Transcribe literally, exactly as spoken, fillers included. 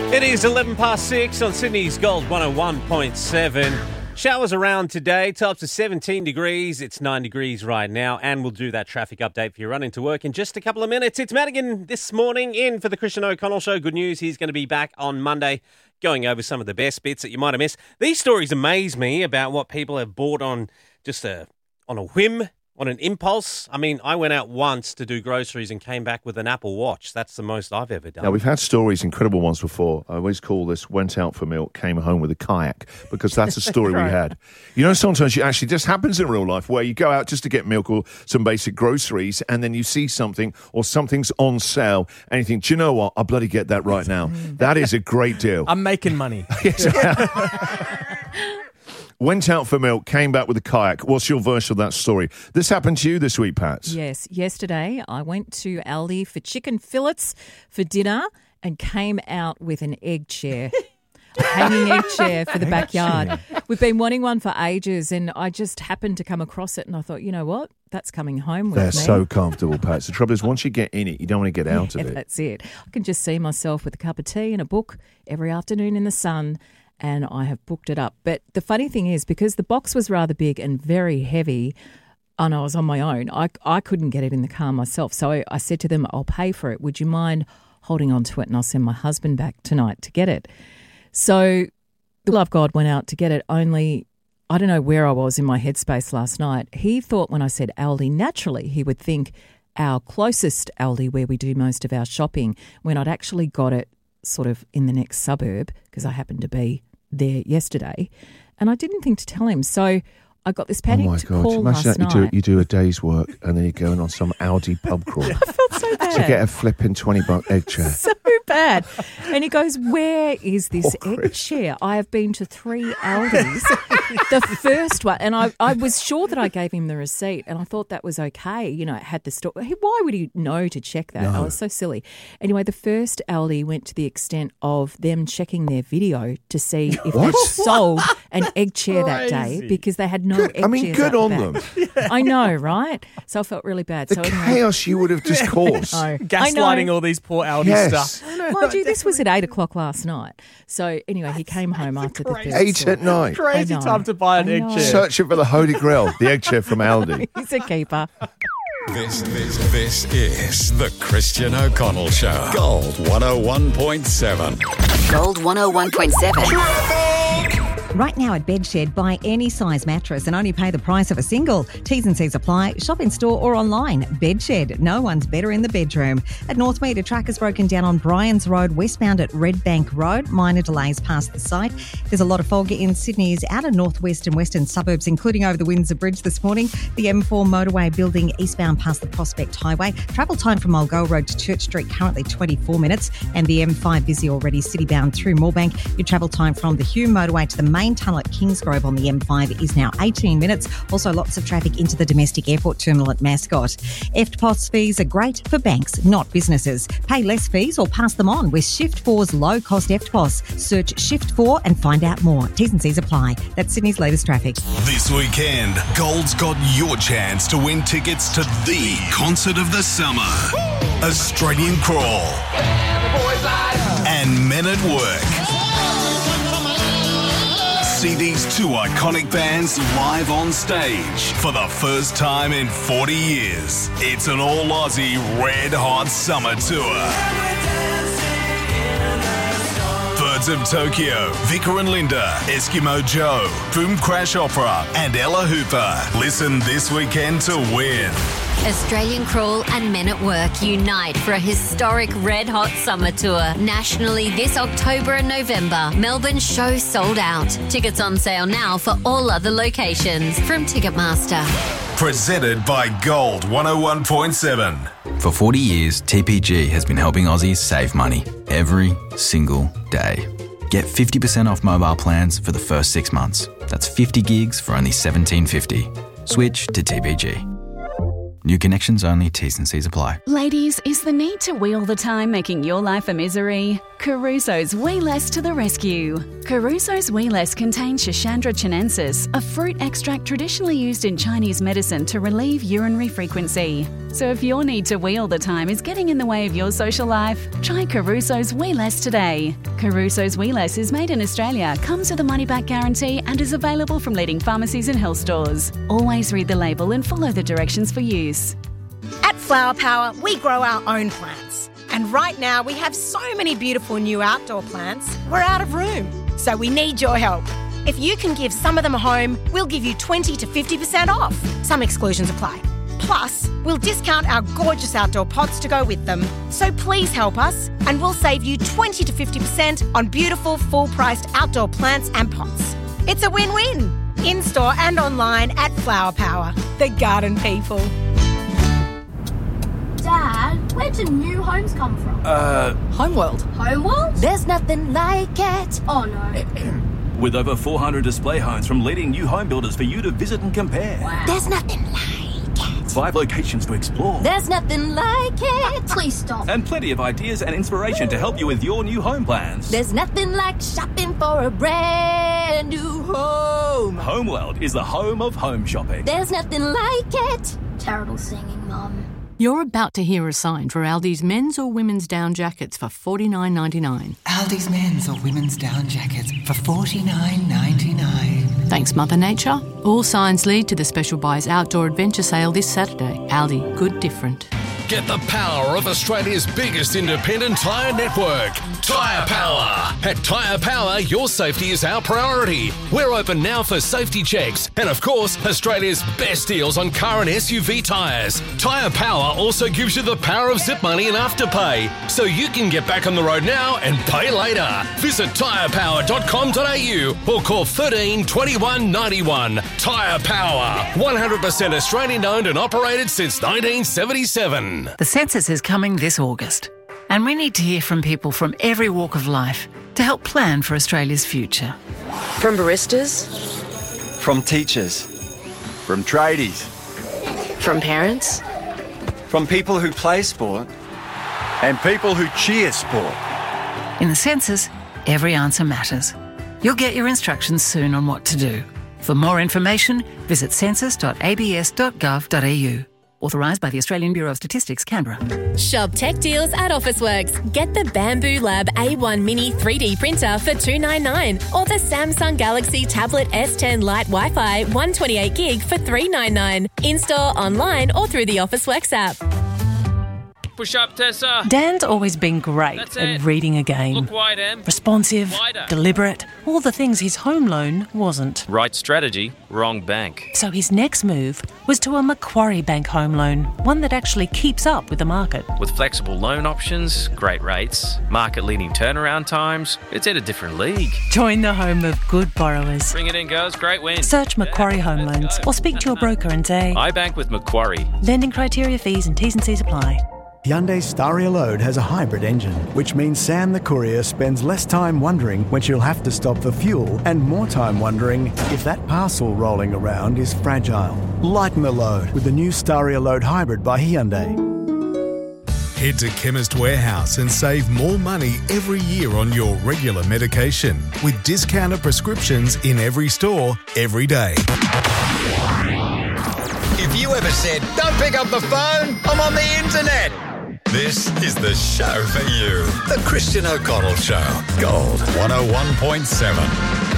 It is eleven past six on Sydney's Gold one oh one point seven. Showers around today, tops of seventeen degrees. It's nine degrees right now, and we'll do that traffic update for you running to work in just a couple of minutes. It's Madigan this morning in for the Christian O'Connell Show. Good news, he's going to be back on Monday going over some of the best bits that you might have missed. These stories amaze me about what people have bought on just a on a whim, on an impulse. I mean, I went out once to do groceries and came back with an Apple Watch. That's the most I've ever done. Now, we've had stories, incredible ones before. I always call this, went out for milk, came home with a kayak, because that's a story right. we had. You know, sometimes it actually just happens in real life where you go out just to get milk or some basic groceries and then you see something or something's on sale and you think, do you know what? I'll bloody get that right now. That is a great deal. I'm making money. Went out for milk, came back with a kayak. What's your version of that story? This happened to you this week, Pats? Yes. Yesterday, I went to Aldi for chicken fillets for dinner and came out with an egg chair. A hanging egg chair for the backyard. We've been wanting one for ages and I just happened to come across it and I thought, you know what? That's coming home with They're me. They're so comfortable, Pats. The trouble is once you get in it, you don't want to get out yeah, of it. That's it. I can just see myself with a cup of tea and a book every afternoon in the sun. And I have booked it up. But the funny thing is, because the box was rather big and very heavy, and I was on my own, I, I couldn't get it in the car myself. So I, I said to them, I'll pay for it. Would you mind holding on to it? And I'll send my husband back tonight to get it. So the love God went out to get it, only I don't know where I was in my headspace last night. He thought when I said Aldi, naturally he would think our closest Aldi where we do most of our shopping, when I'd actually got it sort of in the next suburb, because I happened to be there yesterday, and I didn't think to tell him. So I got this panic oh my to God. call Imagine last that you night. do, you do a day's work and then you're going on some Aldi pub crawl. I felt so bad. To get a flipping twenty buck egg chair. So bad. And he goes, where is this Oh, egg chair? I have been to three Aldis. The first one, and I, I was sure that I gave him the receipt and I thought that was okay. You know, it had the store. Why would he know to check that? No. I was so silly. Anyway, the first Aldi went to the extent of them checking their video to see if What? they'd sold an egg chair that Crazy. day, because they had no Good. egg I mean, chairs good out on the back. them. I know, right? So I felt really bad. The so anyway, chaos you would have just caused. I know. Gaslighting all these poor Aldi Yes. stuff. Mind you, this was at eight o'clock last night. So anyway, he came home after the crazy. third Eight store. at night. Crazy I know. time to buy an I egg know. chair. Searching for the Holy Grail, the egg chair from Aldi. He's a keeper. This, this, this is the Christian O'Connell Show. Gold one oh one point seven. Gold one oh one point seven. Right now at Bedshed, buy any size mattress and only pay the price of a single. T's and C's apply. Shop in store or online. Bedshed. No one's better in the bedroom. At Northmead, a truck has broken down on Bryans Road, westbound at Red Bank Road. Minor delays past the site. There's a lot of fog in Sydney's outer northwest and western suburbs, including over the Windsor Bridge this morning. The M four motorway building eastbound past the Prospect Highway. Travel time from Mulgoa Road to Church Street currently twenty-four minutes. And the M five busy already citybound through Moorebank. Your travel time from the Hume motorway to the main tunnel at Kingsgrove on the M five is now eighteen minutes. Also lots of traffic into the domestic airport terminal at Mascot. E F T P O S fees are great for banks, not businesses. Pay less fees or pass them on with Shift four's low-cost E F T P O S. Search Shift four and find out more. T's and C's apply. That's Sydney's latest traffic. This weekend, Gold's got your chance to win tickets to the concert of the summer. Australian Crawl and Men at Work. See these two iconic bands live on stage for the first time in forty years. It's an all-Aussie red hot summer tour. Birds of Tokyo, Vicar and Linda, Eskimo Joe, Boom Crash Opera, and Ella Hooper. Listen this weekend to win. Australian Crawl and Men at Work unite for a historic red hot summer tour nationally this October and November. Melbourne show sold out. Tickets on sale now for all other locations from Ticketmaster. Presented by Gold one oh one point seven. For forty years, T P G has been helping Aussies save money every single day. Get fifty percent off mobile plans for the first six months. That's fifty gigs for only seventeen fifty. Switch to T P G. New connections only, T's and C's apply. Ladies, is the need to wheel the time making your life a misery? Caruso's Way Less to the rescue. Caruso's Wheeless contains Schisandra chinensis, a fruit extract traditionally used in Chinese medicine to relieve urinary frequency. So if your need to wee all the time is getting in the way of your social life, try Caruso's Wheeless today. Caruso's Wheeless is made in Australia, comes with a money-back guarantee and is available from leading pharmacies and health stores. Always read the label and follow the directions for use. At Flower Power, we grow our own plants. And right now we have so many beautiful new outdoor plants, we're out of room. So we need your help. If you can give some of them a home, we'll give you twenty to fifty percent off. Some exclusions apply. Plus, we'll discount our gorgeous outdoor pots to go with them. So please help us and we'll save you twenty to fifty percent on beautiful full-priced outdoor plants and pots. It's a win-win. In-store and online at Flower Power, the garden people. Dad, where do new homes come from? Uh... Homeworld. Homeworld? There's nothing like it. Oh, no. With over four hundred display homes from leading new home builders for you to visit and compare. Wow. There's nothing like it. Five locations to explore. There's nothing like it. Please stop. And plenty of ideas and inspiration to help you with your new home plans. There's nothing like shopping for a brand new home. Homeworld is the home of home shopping. There's nothing like it. Terrible singing, Mum. You're about to hear a sign for Aldi's men's or women's down jackets for forty-nine ninety-nine. Aldi's men's or women's down jackets for forty-nine ninety-nine. Thanks, Mother Nature. All signs lead to the Special Buys Outdoor Adventure Sale this Saturday. Aldi, good different. Get the power of Australia's biggest independent tyre network, Tyre Power. At Tyre Power, your safety is our priority. We're open now for safety checks and, of course, Australia's best deals on car and S U V tyres. Tyre Power also gives you the power of zip money and afterpay, so you can get back on the road now and pay later. Visit tyre power dot com dot a u or call thirteen twenty-one ninety-one. Tyre Power, one hundred percent Australian owned and operated since nineteen seventy-seven. The census is coming this August, and we need to hear from people from every walk of life to help plan for Australia's future. From baristas, from teachers, from tradies, from parents, from people who play sport, and people who cheer sport. In the census, every answer matters. You'll get your instructions soon on what to do. For more information, visit census dot a b s dot gov dot a u. Authorised by the Australian Bureau of Statistics, Canberra. Shop tech deals at Officeworks. Get the Bamboo Lab A one Mini three D printer for two ninety-nine or the Samsung Galaxy Tablet S ten Lite Wi-Fi one twenty-eight gig for three ninety-nine. In-store, online or through the Officeworks app. Push up, Tessa. Dan's always been great That's at it. reading a game. Look wide, Em. Responsive, Wider. deliberate, all the things his home loan wasn't. Right strategy, wrong bank. So his next move was to a Macquarie Bank home loan, one that actually keeps up with the market. With flexible loan options, great rates, market-leading turnaround times, it's in a different league. Join the home of good borrowers. Bring it in, girls. Great win. Search Macquarie Home Loans or speak to your broker and say, I bank with Macquarie. Lending criteria, fees and T's and C's apply. Hyundai Staria Load has a hybrid engine, which means Sam the courier spends less time wondering when she'll have to stop for fuel and more time wondering if that parcel rolling around is fragile. Lighten the load with the new Staria Load Hybrid by Hyundai. Head to Chemist Warehouse and save more money every year on your regular medication with discounted prescriptions in every store, every day. If you ever said, don't pick up the phone, I'm on the internet. This is the show for you. The Christian O'Connell Show. Gold one oh one point seven.